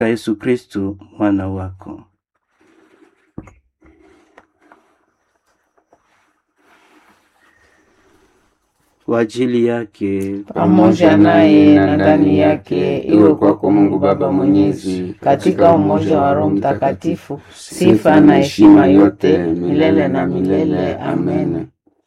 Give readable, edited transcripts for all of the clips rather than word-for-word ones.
Yesu Kristo mwana wako. Kwa ajili yake, pamoja naye na ndani yake, iwe kwako Mungu Baba Mwenyezi, katika umoja wa Roho Mtakatifu, sifa na heshima yote milele na milele. Amen.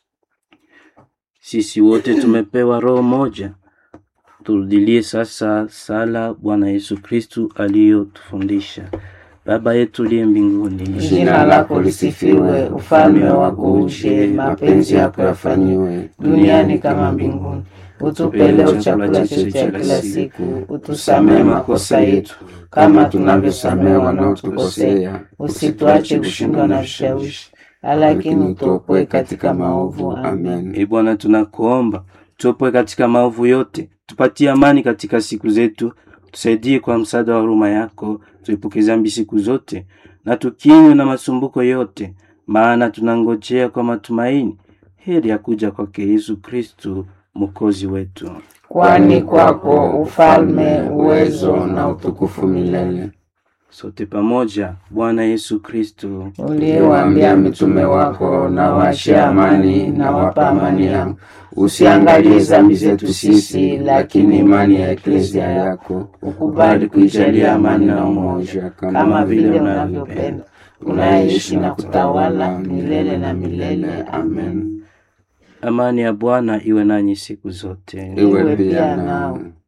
Sisi wote tumepewa roho moja. Turudilie sasa sala Bwana Yesu Kristo aliyotufundisha. Baba yetu uliye mbinguni, jina lako lisifiwe, ufalme wako uje, mapenzi yako yafanywe duniani kama mbinguni. Utupe leo chakula chetu cha kila siku, utusamehe makosa yetu kama tunavyosamehe wanaotukosea, usituache kushindwa na vishawishi, lakini utuokoe katika maovu. Amen. Bwana tunakuomba, tuopoe katika maovu yote, tupatie amani katika siku zetu, tusaidie kwa msaada wa huruma yako, tuepuke dhambi siku zote, na tukinywe na masumbuko yote, maana tunangojea kwa matumaini heri ya kuja kwake Yesu Kristo Mwokozi wetu. Kwani kwako ufalme, uwezo na utukufu milele. Sote pamoja. Bwana Yesu Kristo, uliyewaambia mitume wako, na waachie amani na wapa amani yangu, usiangalie dhambi zetu sisi, lakini imani ya Eklesia yako ukubali kuijalia amani na umoja, kama vile unavyopenda, unaishi na kutawala milele na milele. Amen. Amani ya Bwana iwe nanyi siku zote. Iwe pia nao.